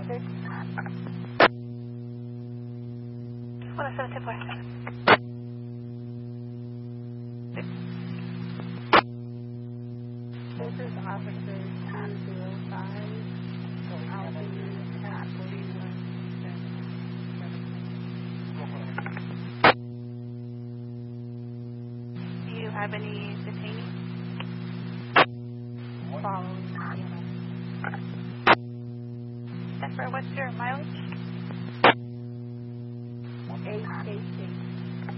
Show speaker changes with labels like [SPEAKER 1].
[SPEAKER 1] 107-247.
[SPEAKER 2] This is Officer 205. I'll be at 41.
[SPEAKER 1] Do you have any detainees?
[SPEAKER 2] Following.
[SPEAKER 1] What's your mileage?
[SPEAKER 2] 888.